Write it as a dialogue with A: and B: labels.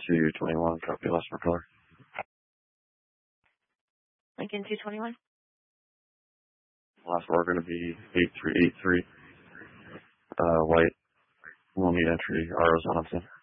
A: 221, copy, last for color.
B: Lincoln 221.
A: Last four are going to be 8383. White. We'll need entry, RO's on